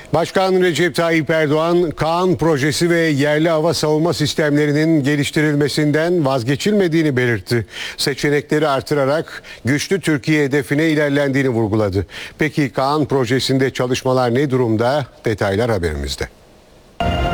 Başkan Recep Tayyip Erdoğan, Kaan projesi ve yerli hava savunma sistemlerinin geliştirilmesinden vazgeçilmediğini belirtti. Seçenekleri artırarak güçlü Türkiye hedefine ilerlendiğini vurguladı. Peki Kaan projesinde çalışmalar ne durumda? Detaylar haberimizde.